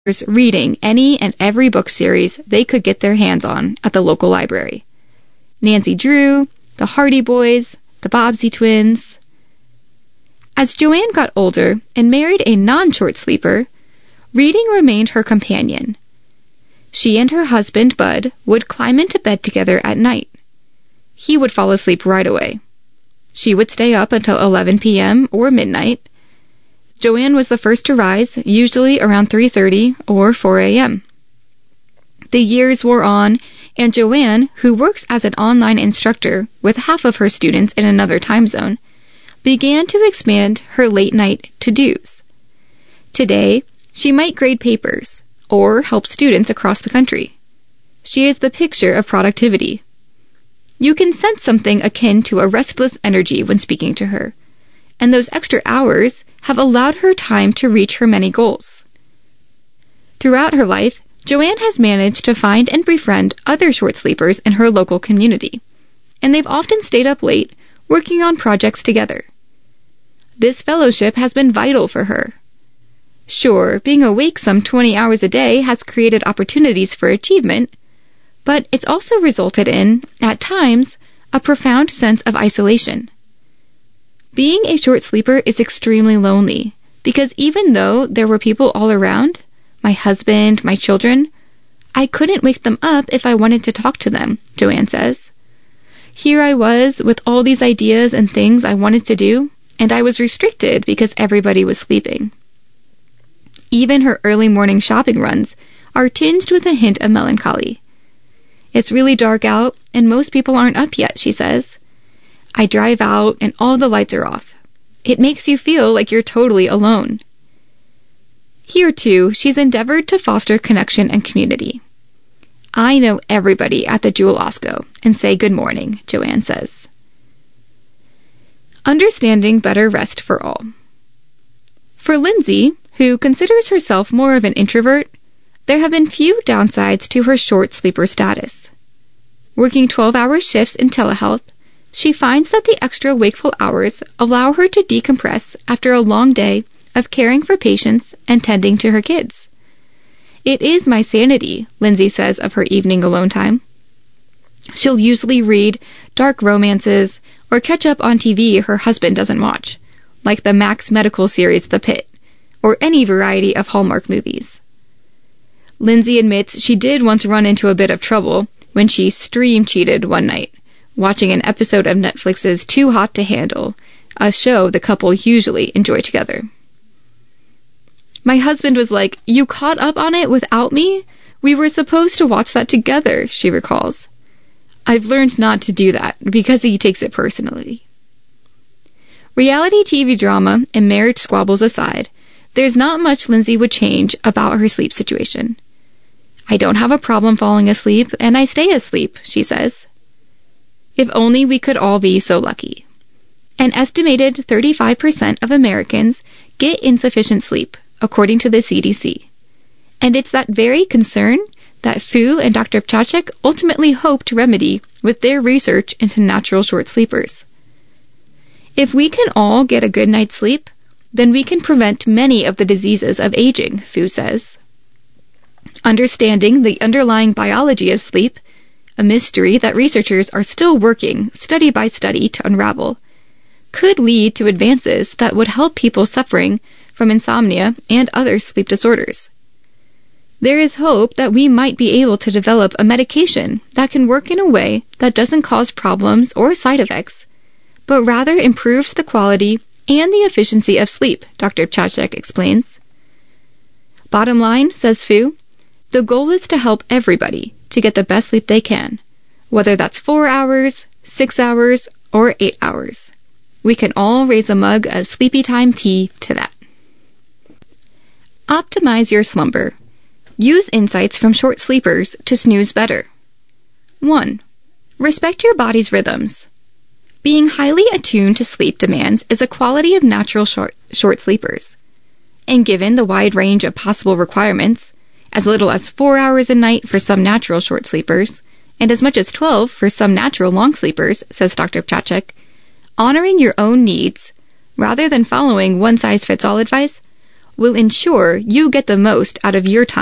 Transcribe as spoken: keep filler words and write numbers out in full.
reading any and every book series they could get their hands on at the local library. Nancy Drew, the Hardy Boys, the Bobbsey Twins. As Joanne got older and married a non-short sleeper, reading remained her companion. She and her husband, Bud, would climb into bed together at night. He would fall asleep right away. She would stay up until eleven p.m. or midnight. Joanne was the first to rise, usually around three thirty or four a.m. The years wore on, and Joanne, who works as an online instructor with half of her students in another time zone, began to expand her late-night to-dos. Today, she might grade papers or help students across the country. She is the picture of productivity. You can sense something akin to a restless energy when speaking to her, and those extra hours have allowed her time to reach her many goals. Throughout her life, Joanne has managed to find and befriend other short sleepers in her local community, and they've often stayed up late working on projects together. This fellowship has been vital for her. Sure, being awake some twenty hours a day has created opportunities for achievement, but it's also resulted in, at times, a profound sense of isolation. Being a short sleeper is extremely lonely, because even though there were people all around, my husband, my children, I couldn't wake them up if I wanted to talk to them, Joanne says. Here I was with all these ideas and things I wanted to do, and I was restricted because everybody was sleeping. Even her early morning shopping runs are tinged with a hint of melancholy. It's really dark out, and most people aren't up yet, she says. I drive out, and all the lights are off. It makes you feel like you're totally alone. Here, too, she's endeavored to foster connection and community. I know everybody at the Jewel Osco and say good morning, Joanne says. Understanding better rest for all. For Lindsay, who considers herself more of an introvert, there have been few downsides to her short sleeper status. Working twelve-hour shifts in telehealth, she finds that the extra wakeful hours allow her to decompress after a long day of caring for patients and tending to her kids. It is my sanity, Lindsay says of her evening alone time. She'll usually read dark romances or catch up on T V her husband doesn't watch, like the Max Medical series The Pit, or any variety of Hallmark movies. Lindsay admits she did once run into a bit of trouble when she stream cheated one night, watching an episode of Netflix's Too Hot to Handle, a show the couple usually enjoy together. My husband was like, "You caught up on it without me? We were supposed to watch that together," she recalls. I've learned not to do that because he takes it personally. Reality T V drama and marriage squabbles aside, there's not much Lindsay would change about her sleep situation. I don't have a problem falling asleep, and I stay asleep, she says. If only we could all be so lucky. An estimated thirty-five percent of Americans get insufficient sleep, according to the C D C. And it's that very concern that Fu and Doctor Ptacek ultimately hope to remedy with their research into natural short sleepers. If we can all get a good night's sleep, then we can prevent many of the diseases of aging, Fu says. Understanding the underlying biology of sleep, a mystery that researchers are still working study by study to unravel, could lead to advances that would help people suffering from insomnia and other sleep disorders. There is hope that we might be able to develop a medication that can work in a way that doesn't cause problems or side effects, but rather improves the quality and the efficiency of sleep, Doctor Ptacek explains. Bottom line, says Fu, the goal is to help everybody to get the best sleep they can, whether that's four hours, six hours, or eight hours. We can all raise a mug of sleepy time tea to that. Optimize your slumber. Use insights from short sleepers to snooze better. one. Respect your body's rhythms. Being highly attuned to sleep demands is a quality of natural short, short sleepers. And given the wide range of possible requirements, as little as four hours a night for some natural short sleepers, and as much as twelve for some natural long sleepers, says Doctor Ptacek, honoring your own needs, rather than following one-size-fits-all advice, will ensure you get the most out of your time.